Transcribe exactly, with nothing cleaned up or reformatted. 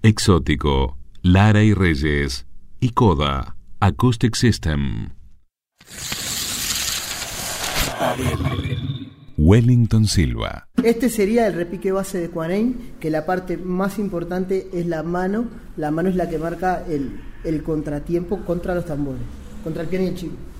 Exótico, Lara y Reyes y Coda Acoustic System. Wellington Silva. Este sería el repique base de Quanein, que la parte más importante es la mano. La mano es la que marca el, el contratiempo contra los tambores, contra el piano y el chivo.